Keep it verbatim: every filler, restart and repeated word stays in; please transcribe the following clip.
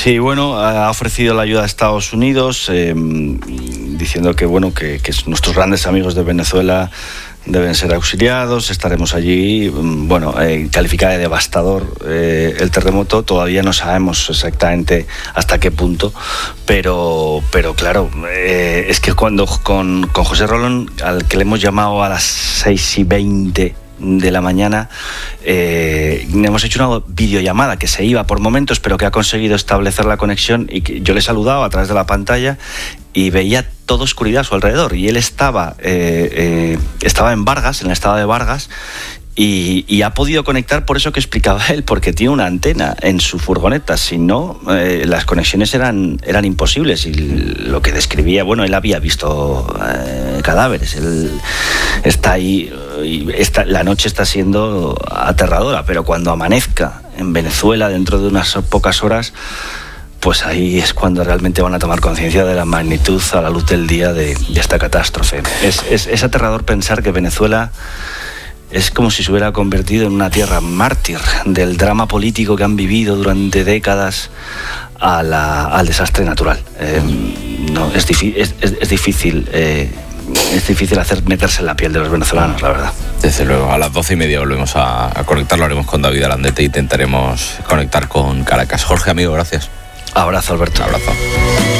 Sí, bueno, ha ofrecido la ayuda a Estados Unidos, eh, diciendo que, bueno, que, que nuestros grandes amigos de Venezuela deben ser auxiliados, estaremos allí. Bueno, eh, calificada de devastador eh, el terremoto, todavía no sabemos exactamente hasta qué punto, pero, pero claro, eh, es que cuando con, con José Rolón, al que le hemos llamado a las seis y veinte de la mañana, eh, hemos hecho una videollamada que se iba por momentos, pero que ha conseguido establecer la conexión, y que yo le saludaba a través de la pantalla y veía toda oscuridad a su alrededor, y él estaba eh, eh, estaba en Vargas, en el estado de Vargas, y, y ha podido conectar por eso que explicaba él, porque tiene una antena en su furgoneta. Si no, eh, las conexiones eran, eran imposibles, y lo que describía, bueno, él había visto eh, cadáveres, él está ahí, y esta, la noche está siendo aterradora, pero cuando amanezca en Venezuela dentro de unas pocas horas, pues ahí es cuando realmente van a tomar conciencia de la magnitud a la luz del día de, de esta catástrofe. Es, es, es aterrador pensar que Venezuela es como si se hubiera convertido en una tierra mártir del drama político que han vivido durante décadas a la, al desastre natural. Eh, no, es, es, es, es difícil... Eh, Es difícil hacer meterse en la piel de los venezolanos, la verdad. Desde luego, a las doce y media volvemos a, a conectar, lo haremos con David Alandete e intentaremos conectar con Caracas. Jorge, amigo, gracias. Abrazo, Alberto. Un abrazo.